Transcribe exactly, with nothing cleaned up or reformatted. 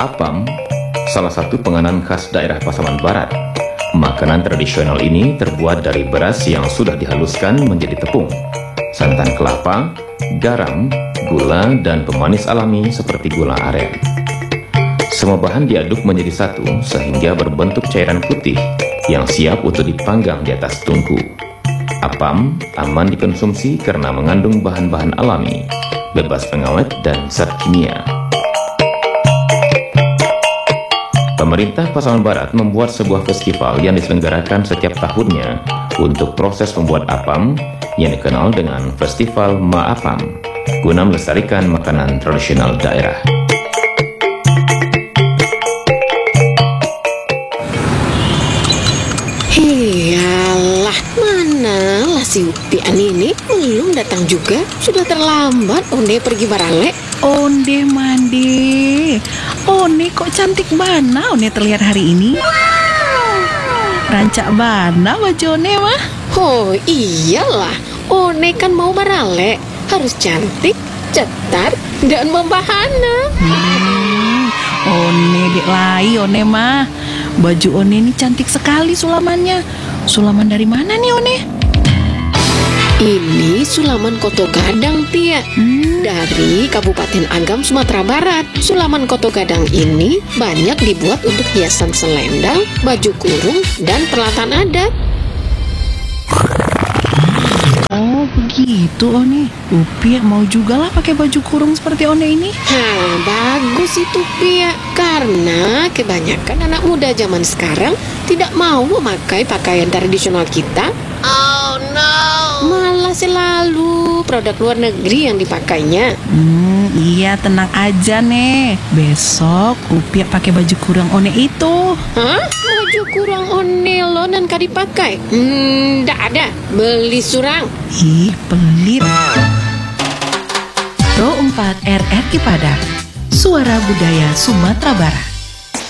Apam, salah satu penganan khas daerah Pasaman Barat. Makanan tradisional ini terbuat dari beras yang sudah dihaluskan menjadi tepung, santan kelapa, garam, gula, dan pemanis alami seperti gula aren. Semua bahan diaduk menjadi satu sehingga berbentuk cairan putih yang siap untuk dipanggang di atas tungku. Apam aman dikonsumsi karena mengandung bahan-bahan alami, bebas pengawet dan zat kimia. Pemerintah Pasaman Barat membuat sebuah festival yang diselenggarakan setiap tahunnya untuk proses membuat apam yang dikenal dengan Festival Ma-Apam, guna melestarikan makanan tradisional daerah. Iyalah, manalah si Upian ini belum datang juga. Sudah terlambat Onde pergi barale. Onde mande, One kok cantik bana One terlihat hari ini. Rancak bana baju One mah. Oh iyalah, One kan mau barale, harus cantik, cetar, dan membahana. Hmm, One dek lai One mah. Baju One ini cantik sekali sulamannya. Sulaman dari mana nih One? Ini sulaman Koto Gadang, Pia. Hmm. Dari Kabupaten Agam, Sumatera Barat. Sulaman Koto Gadang ini banyak dibuat untuk hiasan selendang, baju kurung, dan peralatan adat. Oh begitu One. Upi mau juga lah pakai baju kurung seperti One ini. Hah, bagus itu Pia. Karena kebanyakan anak muda zaman sekarang tidak mau memakai pakaian tradisional kita. Oh no. Malah selalu produk luar negeri yang dipakainya. Hmm, iya tenang aja nih. Besok Upi pakai baju kurung One itu. Hah? Baju kurang onelo dan kadi pakai? Hmm, ndak ada. Beli surang. Ih, pelit. Pro empat R R K Padang, Suara Budaya Sumatera Barat.